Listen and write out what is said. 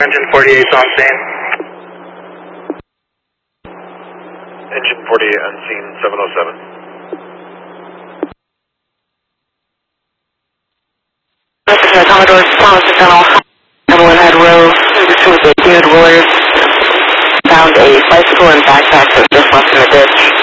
Engine 48 on scene. Engine 48 on scene 707. Commodore Thomas Channel, Evelyn Head Row, this was a David Willard, found a bicycle and backpack that was just left in the ditch.